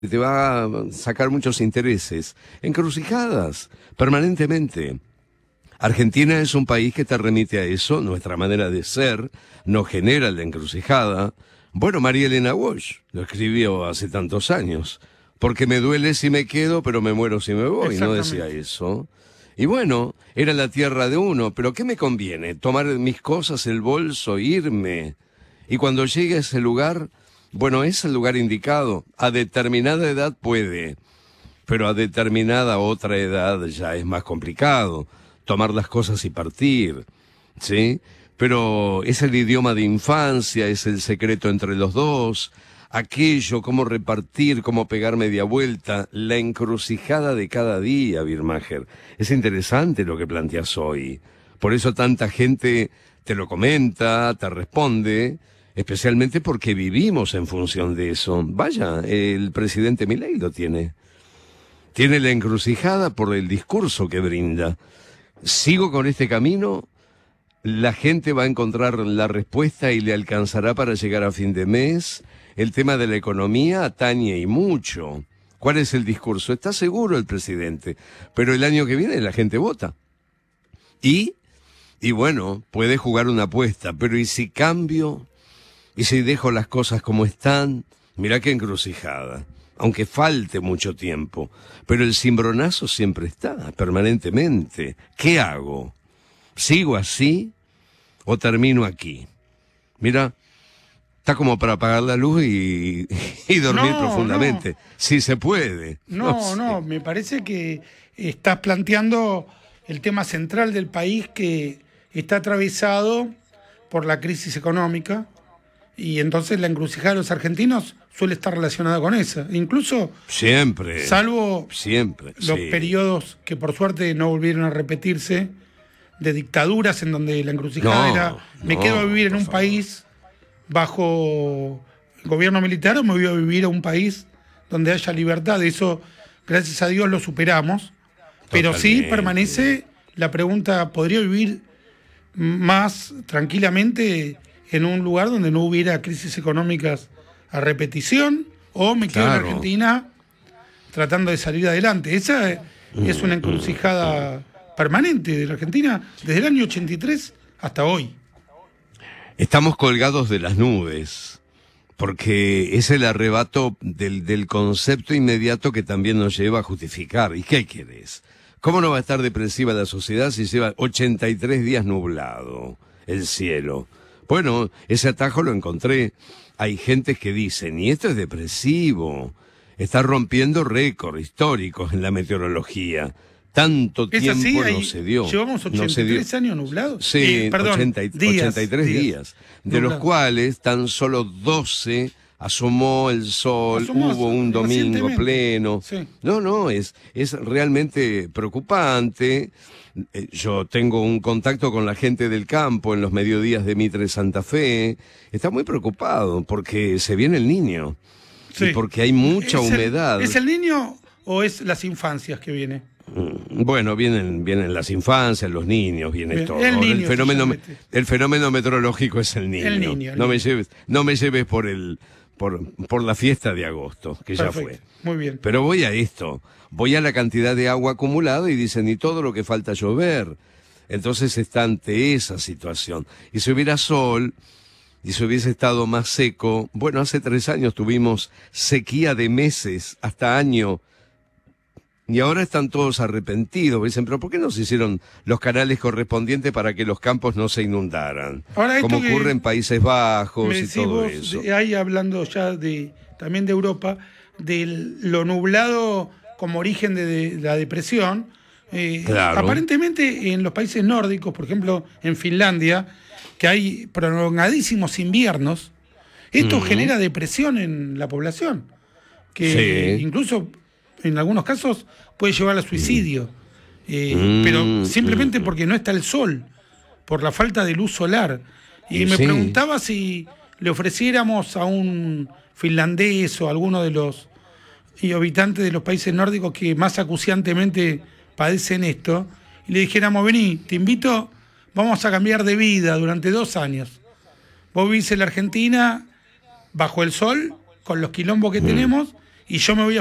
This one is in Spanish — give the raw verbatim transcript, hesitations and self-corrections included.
te va a sacar muchos intereses, encrucijadas, permanentemente. Argentina es un país que te remite a eso, nuestra manera de ser nos genera la encrucijada. Bueno, María Elena Walsh lo escribió hace tantos años, porque me duele si me quedo, pero me muero si me voy, no decía eso. Y bueno, era la tierra de uno, pero ¿qué me conviene? Tomar mis cosas, el bolso, irme. Y cuando llegue a ese lugar, bueno, es el lugar indicado. A determinada edad puede, pero a determinada otra edad ya es más complicado. Tomar las cosas y partir, ¿sí? Pero es el idioma de infancia, es el secreto entre los dos, aquello, cómo repartir, cómo pegar media vuelta, la encrucijada de cada día, Birmacher. Es interesante lo que planteas hoy. Por eso tanta gente te lo comenta, te responde, especialmente porque vivimos en función de eso. Vaya, el presidente Milei lo tiene. Tiene la encrucijada por el discurso que brinda. Sigo con este camino, la gente va a encontrar la respuesta y le alcanzará para llegar a fin de mes. El tema de la economía atañe y mucho. ¿Cuál es el discurso? Está seguro el presidente, pero el año que viene la gente vota. Y, y bueno, puede jugar una apuesta, pero ¿y si cambio? ¿Y si dejo las cosas como están? Mirá qué encrucijada. Aunque falte mucho tiempo, pero el cimbronazo siempre está, permanentemente. ¿Qué hago? ¿Sigo así o termino aquí? Mira, está como para apagar la luz y, y dormir no, profundamente, no. si se puede. No, no, sé. no, me parece que estás planteando el tema central del país que está atravesado por la crisis económica y entonces la encrucijada de los argentinos suele estar relacionada con esa. Incluso, siempre, salvo siempre, los sí. periodos que por suerte no volvieron a repetirse, de dictaduras en donde la encrucijada no, era, me no, quedo a vivir en un favor. país bajo gobierno militar o me voy a vivir a un país donde haya libertad. Eso, gracias a Dios, lo superamos. Pero Totalmente. sí permanece la pregunta, ¿podría vivir más tranquilamente en un lugar donde no hubiera crisis económicas a repetición? ¿O me quedo Claro. en Argentina tratando de salir adelante? Esa es una encrucijada permanente de la Argentina desde el año ochenta y tres hasta hoy. Estamos colgados de las nubes, porque es el arrebato del, del concepto inmediato que también nos lleva a justificar. ¿Y qué querés? ¿Cómo no va a estar depresiva la sociedad si lleva ochenta y tres días nublado el cielo? Bueno, ese atajo lo encontré. Hay gentes que dicen, y esto es depresivo, está rompiendo récords históricos en la meteorología. Tanto ¿Es tiempo así? no Ahí se dio. Llevamos ochenta y tres no se dio. años nublados. Sí, eh, perdón, ochenta, días, ochenta y tres días, días de nublados. los cuales tan solo doce asomó el sol, Asomó hubo un domingo recientemente. pleno. Sí. No, no, es, es realmente preocupante. Eh, Yo tengo un contacto con la gente del campo en los mediodías de Mitre Santa Fe. Está muy preocupado porque se viene el niño. Sí. Y porque hay mucha ¿Es el- humedad. ¿Es el niño o es las infancias que viene? Bueno, vienen, vienen las infancias, los niños, viene Bien, todo. el niño, fenómeno, especialmente. el fenómeno meteorológico es el niño. El niño, el no me niño. lleves, no me lleves por el, por, por la fiesta de agosto, que ya Perfecto, fue. muy bien. Pero voy a esto, voy a la cantidad de agua acumulada y dicen, y todo lo que falta llover. Entonces está ante esa situación. Y si hubiera sol, y si hubiese estado más seco, bueno, hace tres años tuvimos sequía de meses, hasta año. Y ahora están todos arrepentidos. Dicen, pero ¿por qué no se hicieron los canales correspondientes para que los campos no se inundaran? Ahora, esto Como que ocurre en Países Bajos Me y decís todo vos, eso. de- ahí hablando ya de también de Europa, de lo nublado como origen de, de la depresión. Eh, Claro. Aparentemente en los países nórdicos, por ejemplo en Finlandia, que hay prolongadísimos inviernos, esto Ujú. genera depresión en la población, que Sí. incluso en algunos casos puede llevar al suicidio, eh, Mm, pero simplemente mm. porque no está el sol, por la falta de luz solar. Y Y me sí. preguntaba si le ofreciéramos a un finlandés o a alguno de los y habitantes de los países nórdicos que más acuciantemente padecen esto, y le dijéramos, vení, te invito, vamos a cambiar de vida durante dos años. Vos vivís en la Argentina bajo el sol, con los quilombos que Mm. tenemos, y yo me voy a